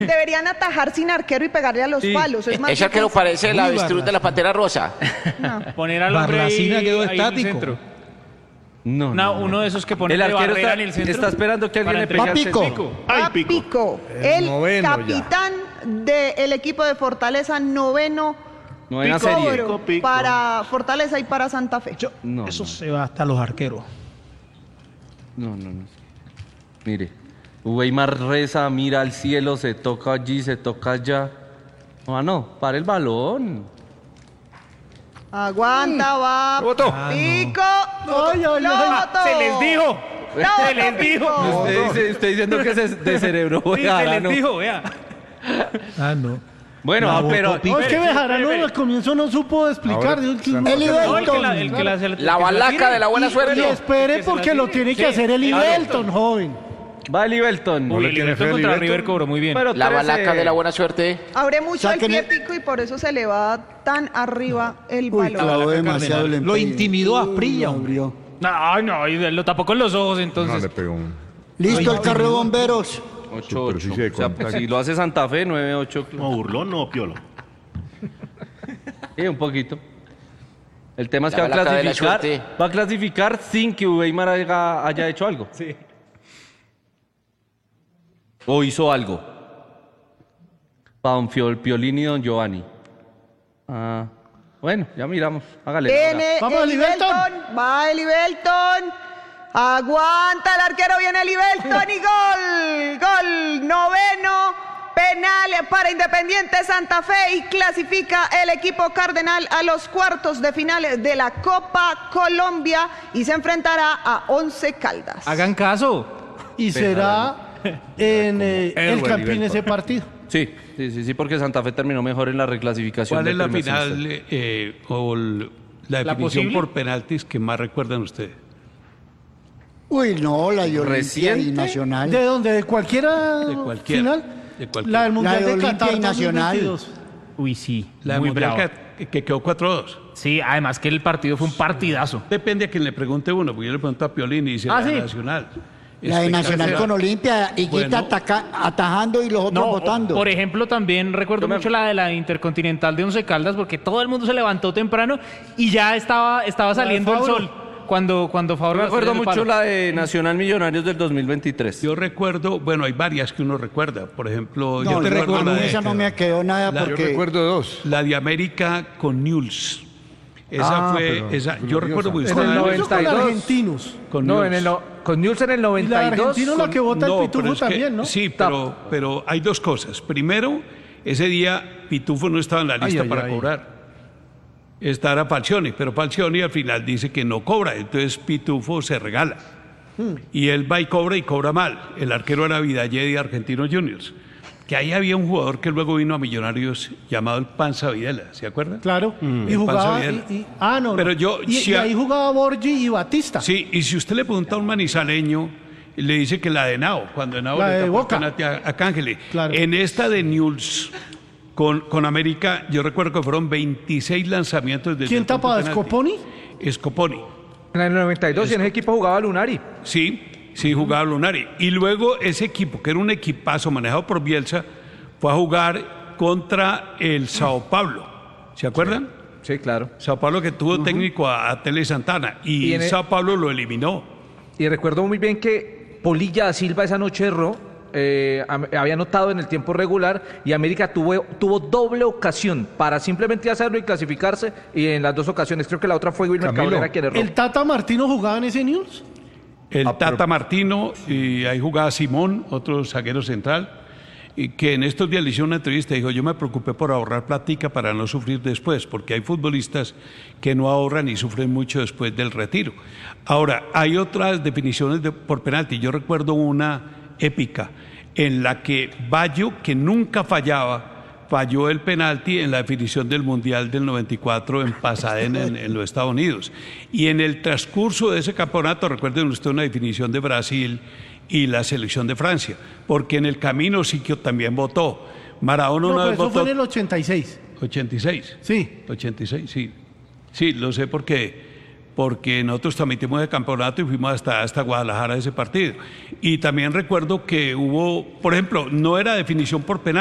Deberían atajar sin arquero y pegarle a los palos. Es más Ese arquero difícil. parece la avestruz de la Pantera Rosa. Poner al hombre Barracina ahí, quedó ahí en el estático. centro. No. Uno de esos que pone El de arquero barrera en el centro. está esperando que alguien le pegue al Pico. centro. Pico, el capitán del equipo de Fortaleza, novena serie. Pico. Para Fortaleza y para Santa Fe. Eso se va hasta los arqueros. No. Mire, Weimar reza, mira al cielo, se toca allí, se toca allá. Para el balón. Aguanta, va. Pico. Lo votó. Se les dijo. Se les dijo. Usted diciendo que es de cerebro. Sí, se les dijo, vea. No. Bueno, pero... Es que Bejarano al comienzo no supo explicar. La balaca de la buena suerte. Y espere porque lo tiene que hacer el Ibelton, joven. Va el Ibelton. Uy, el Ibelton contra River cobró muy bien. La balaca de la buena suerte. Abre mucho el pie Pico y por eso se le va tan arriba el balón. Lo intimidó a Prilla. No, y lo tapó con los ojos entonces. No le pegó un... Listo el carro de bomberos. 8-8. O sea, pues, si lo hace Santa Fe, 9-8. No, burlón, no, piolo. Sí, un poquito. El tema es que La balaca de la suerte. va a clasificar sin que Weimar haya hecho algo. Sí. O hizo algo. Para don Piolín y don Giovanni. Bueno, ya miramos. Hágale. Viene Vamos, el Ibelton. Va el Ibelton. Aguanta el arquero, viene el Ibelton y gol. Noveno. Penal para Independiente Santa Fe y clasifica el equipo cardenal a los cuartos de final de la Copa Colombia y se enfrentará a Once Caldas. Hagan caso. Y será en el Campín ese partido. Sí, porque Santa Fe terminó mejor en la reclasificación. ¿Cuál es la primer final o la definición posible? por penaltis que más recuerdan ustedes? Uy, no, la de Olimpia ¿Reciente? y Nacional. ¿De dónde? ¿De cualquiera? De cualquiera. Final? De cualquiera. La del Mundial La de de Olimpia Qatar y Nacional. 2022. Uy, sí. La muy mundial bravo. que quedó 4-2. Sí, además que el partido fue un partidazo. Depende a quien le pregunte uno, porque yo le pregunto a Piolín y dice Ah, la sí. Nacional. La de Nacional con Olimpia, Higuita Bueno. atajando y los otros votando. Por ejemplo, también recuerdo mucho la de la Intercontinental de Once Caldas, porque todo el mundo se levantó temprano y ya estaba saliendo el Fabro. sol cuando Favre. Yo recuerdo mucho la de Nacional Millonarios del 2023. Yo recuerdo, bueno, hay varias que uno recuerda. Por ejemplo, No, yo recuerdo la esa no me quedó nada la- porque... Yo recuerdo dos. la de América con Newell's. Esa fue, yo recuerdo muy En el bien. 92. Con argentinos. Con No, Newell's. con News en el Y la 92. argentina la que vota el No, Pitufo pero es que- también, ¿no? Sí, pero hay dos cosas. Primero, ese día Pitufo no estaba en la lista para cobrar. Esta era Falcioni, pero Falcioni al final dice que no cobra, entonces Pitufo se regala. Y él va y cobra mal. El arquero era Vidalé de Argentinos Juniors. Que ahí había un jugador que luego vino a Millonarios llamado el Panza Videla, ¿se acuerdan? Claro. Y El jugaba... Panza Videla. no. Pero no. yo- Y si a- ahí jugaba Borgi y Batista. Sí, y si usted le pregunta a un manizaleño, le dice que la de Henao, cuando Henao La le de tapó el Boca. penalti a Cángeli. Claro. En esta de Newell's con América, yo recuerdo que fueron 26 lanzamientos desde ¿Quién el punto tapaba? penalti. ¿Scoponi? Scoponi. En el 92 y en ese equipo jugaba Lunari. Sí, jugaba Lunari. Y luego ese equipo, que era un equipazo manejado por Bielsa, fue a jugar contra el Sao Paulo. ¿Se acuerdan? Sí, claro. Sao Paulo que tuvo técnico a Tele Santana y en el- Sao Paulo lo eliminó. Y recuerdo muy bien que Polilla da Silva esa noche erró, había anotado en el tiempo regular y América tuvo doble ocasión para simplemente hacerlo y clasificarse, y en las dos ocasiones creo que la otra fue Wilmer Camilo, Cabrera quien erró. ¿El Tata Martino jugaba en ese News? El Tata Martino, y ahí jugaba Simón, otro zaguero central, y que en estos días le hicieron una entrevista y dijo, yo me preocupé por ahorrar platica para no sufrir después, porque hay futbolistas que no ahorran y sufren mucho después del retiro. Ahora, hay otras definiciones por penalti. Yo recuerdo una épica en la que Bayo, que nunca falló el penalti en la definición del Mundial del 94 en Pasadena, en los Estados Unidos. Y en el transcurso de ese campeonato, recuerden usted una definición de Brasil y la selección de Francia, porque en el camino Siquio también votó. Maradona No, una pero vez eso votó... fue en el 86. 86. Sí. 86, sí. Sí, lo sé porque porque nosotros transmitimos el campeonato y fuimos hasta Guadalajara a ese partido. Y también recuerdo que hubo, por ejemplo, no era definición por penal.